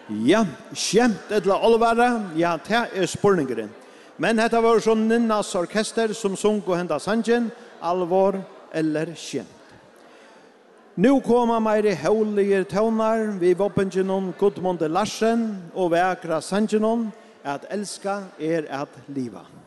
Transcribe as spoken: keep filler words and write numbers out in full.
Ja, skjemt eller alvara, ja, det er spurningeren. Men dette var sånn Ninnas orkester som sung og henda sangen, alvor eller skjemt. Nu kommer meire haulige tøvnar, vi våpengenon Gudmunde Larsen og vekra sangenon, at elska er at liva.